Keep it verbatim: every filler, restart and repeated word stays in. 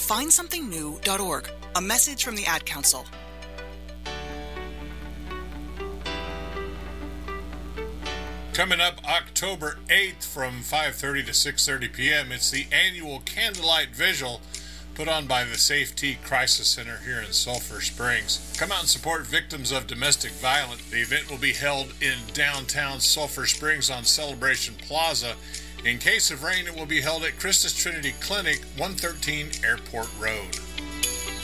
find something new dot org. A message from the Ad Council. Coming up October eighth from five thirty to six thirty p.m., it's the annual Candlelight Vigil put on by the Safety Crisis Center here in Sulphur Springs. Come out and support victims of domestic violence. The event will be held in downtown Sulphur Springs on Celebration Plaza. In case of rain, it will be held at Christus Trinity Clinic, one thirteen Airport Road.